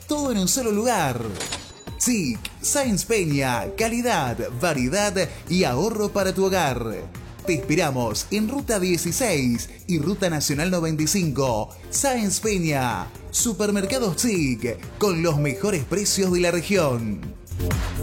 todo en un solo lugar. SIC Sáenz Peña, calidad, variedad y ahorro para tu hogar. Te esperamos en Ruta 16 y Ruta Nacional 95, Sáenz Peña. Supermercados SIC, con los mejores precios de la región.